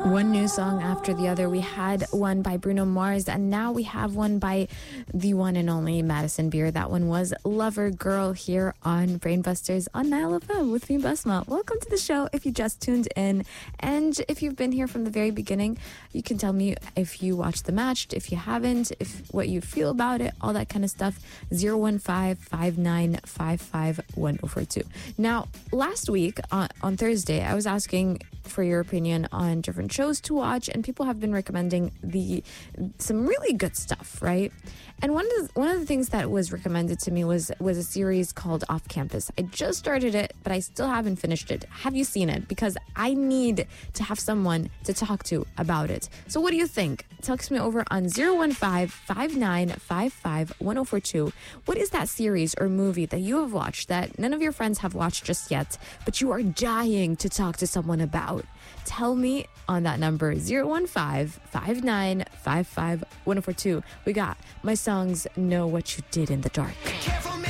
One new song after the other. We had one by Bruno Mars, and now we have one by the one and only Madison Beer. That one was Lover Girl here on Brainbusters on Nile FM with me, Basma. Welcome to the show if you just tuned in. And if you've been here from the very beginning, you can tell me if you watched the match, if you haven't, if what you feel about it, all that kind of stuff. 015-5955-1042. Now, last week on Thursday, I was asking for your opinion on different shows to watch, and people have been recommending some really good stuff, right? And one of the things that was recommended to me was a series called Off Campus. I just started it, but I still haven't finished it. Have you seen it? Because I need to have someone to talk to about it. So what do you think? Text me over on 015-5955-1042. What is that series or movie that you have watched that none of your friends have watched just yet, but you are dying to talk to someone about? Tell me on that number, 015-5955-1042. We got my songs Know What You Did in the Dark.